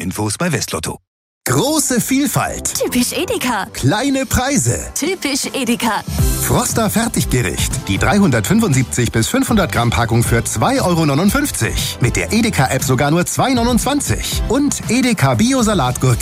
Infos bei Westlotto. Große Vielfalt. Typisch Edeka. Kleine Preise. Typisch Edeka. Froster Fertiggericht. Die 375 bis 500 Gramm Packung für 2,59 €. Mit der Edeka-App sogar nur 2,29 €. Und Edeka Bio-Salatgurke.